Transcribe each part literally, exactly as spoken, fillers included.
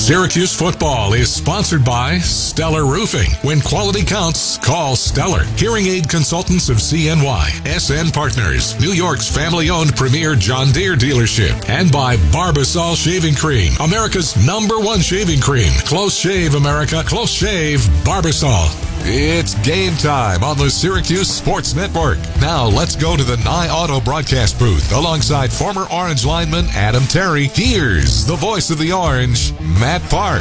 Syracuse football is sponsored by Stellar Roofing. When quality counts, call Stellar. Hearing aid consultants of C N Y, S N Partners, New York's family-owned premier John Deere dealership. And by Barbasol Shaving Cream, America's number one shaving cream. Close shave, America. Close shave, Barbasol. It's game time on the Syracuse Sports Network. Now let's go to the Nye Auto broadcast booth alongside former Orange lineman Adam Terry. Here's the voice of the Orange, Matt Park.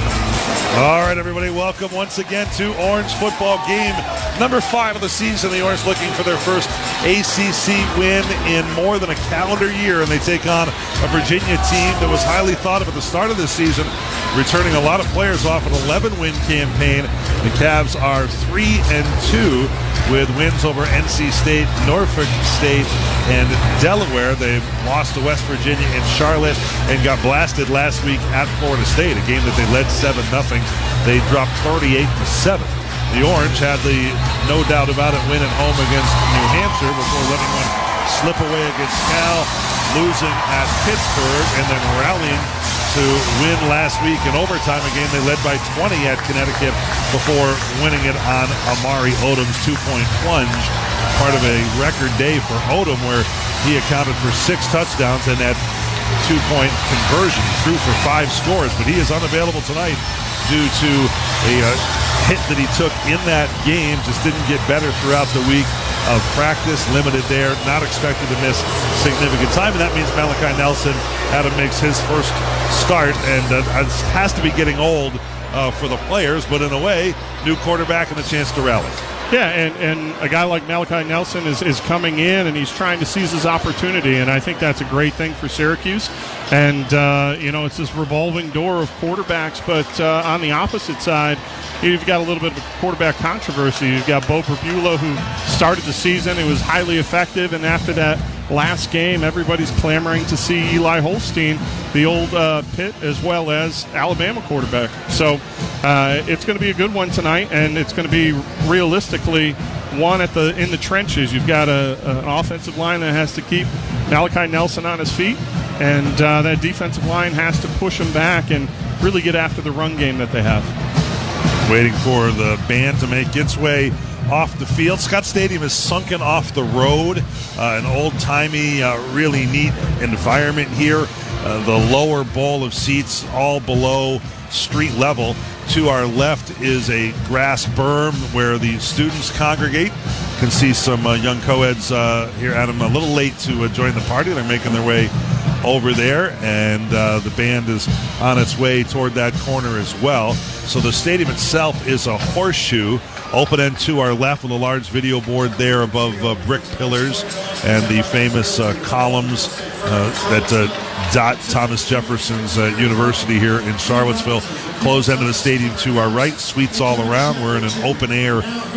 All right, everybody, welcome once again to Orange football game number five of the season. The Orange looking for their first A C C win in more than a calendar year, and they take on a Virginia team that was highly thought of at the start of this season, returning a lot of players off an eleven-win campaign. The Cavs are three and two with wins over N C State, Norfolk State, and Delaware. They lost to West Virginia and Charlotte and got blasted last week at Florida State, a game that they led seven nothing. They dropped thirty-eight to seven. The Orange had the no doubt about it win at home against New Hampshire before letting one slip away against Cal, losing at Pittsburgh, and then rallying to win last week in overtime, a game they led by twenty at Connecticut before winning it on Amari Odom's two-point plunge. Part of a record day for Odom, where he accounted for six touchdowns and that two-point conversion, threw for five scores, but he is unavailable tonight due to a uh, hit that he took in that game. Just didn't get better throughout the week of practice, limited there, not expected to miss significant time, and that means Malachi Nelson, Adam, makes his first start, and uh, has to be getting old uh, for the players, but in a way, new quarterback and a chance to rally. Yeah, and, and a guy like Malachi Nelson is, is coming in, and he's trying to seize his opportunity, and I think that's a great thing for Syracuse. And, uh, you know, it's this revolving door of quarterbacks, but uh, on the opposite side, you've got a little bit of a quarterback controversy. You've got Bo Perbula, who started the season. He was highly effective, and after that last game, everybody's clamoring to see Eli Holstein, the old uh, Pitt as well as Alabama quarterback. So uh, it's going to be a good one tonight, and it's going to be realistically one at the in the trenches. You've got a, a, an offensive line that has to keep Malachi Nelson on his feet, and uh, that defensive line has to push him back and really get after the run game that they have. Waiting for the band to make its way off the field. Scott Stadium is sunken off the road. Uh, an old-timey, uh, really neat environment here. Uh, the lower bowl of seats all below street level. To our left is a grass berm where the students congregate. You can see some uh, young co-eds uh, here, Adam, a little late to uh, join the party. They're making their way over there, and uh, the band is on its way toward that corner as well. So the stadium itself is a horseshoe. Open end to our left with a large video board there above uh, brick pillars and the famous uh, columns uh, that uh, dot Thomas Jefferson's uh, University here in Charlottesville. Close end of the stadium to our right, suites all around. We're in an open air